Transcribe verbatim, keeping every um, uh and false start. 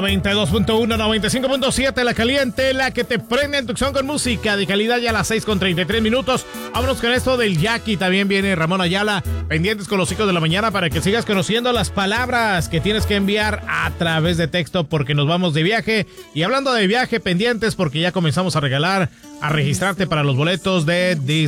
noventa y dos punto uno, noventa y cinco punto siete, la caliente, la que te prende en Tucson con música de calidad ya a las seis con treinta y tres minutos. Vámonos con esto del Jackie, también viene Ramón Ayala, pendientes con los hijos de la mañana para que sigas conociendo las palabras que tienes que enviar a través de texto porque nos vamos de viaje. Y hablando de viaje, pendientes porque ya comenzamos a regalar, a registrarte para los boletos de Disney.